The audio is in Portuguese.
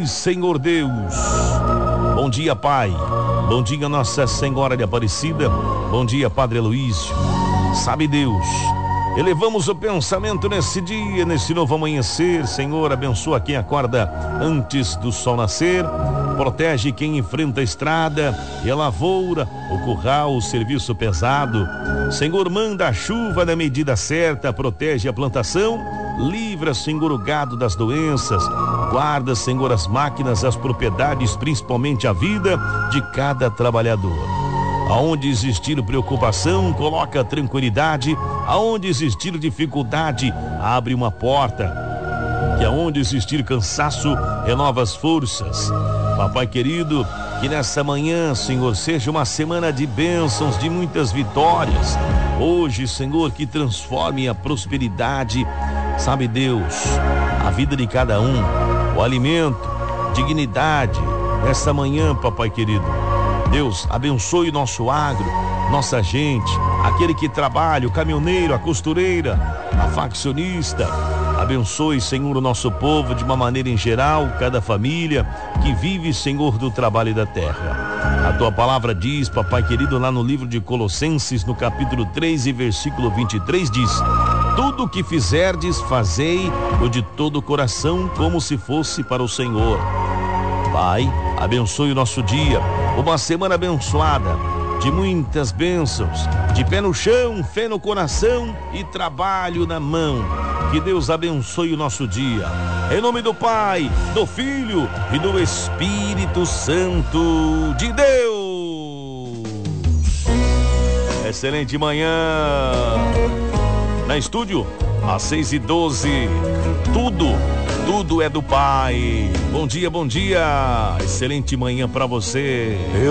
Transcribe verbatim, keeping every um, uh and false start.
Sim, Senhor Deus. Bom dia, Pai. Bom dia, Nossa Senhora de Aparecida. Bom dia, Padre Aloísio. Sabe Deus, elevamos o pensamento nesse dia, nesse novo amanhecer. Senhor, abençoa quem acorda antes do sol nascer. Protege quem enfrenta a estrada e a lavoura, o curral, o serviço pesado. Senhor, manda a chuva na medida certa, protege a plantação. Livra, Senhor, o gado das doenças. Guarda, Senhor, as máquinas, as propriedades, principalmente a vida de cada trabalhador. Aonde existir preocupação, coloca tranquilidade. Aonde existir dificuldade, abre uma porta. Que aonde existir cansaço, renova as forças. Papai querido, que nessa manhã, Senhor, seja uma semana de bênçãos, de muitas vitórias. Hoje, Senhor, que transforme a prosperidade, sabe Deus, a vida de cada um, o alimento, dignidade. Nessa manhã, papai querido, Deus, abençoe o nosso agro, nossa gente, aquele que trabalha, o caminhoneiro, a costureira, a faccionista. Abençoe, Senhor, o nosso povo de uma maneira em geral, cada família que vive, Senhor, do trabalho e da terra. A tua palavra diz, papai querido, lá no livro de Colossenses, no capítulo três e versículo vinte e três, diz: tudo o que fizerdes, fazei-o de todo o coração, como se fosse para o Senhor. Pai, abençoe o nosso dia, uma semana abençoada, de muitas bênçãos, de pé no chão, fé no coração e trabalho na mão. Que Deus abençoe o nosso dia. Em nome do Pai, do Filho e do Espírito Santo de Deus. Excelente manhã. Na estúdio, às seis e doze. Tudo, tudo é do Pai. Bom dia, bom dia. Excelente manhã para você.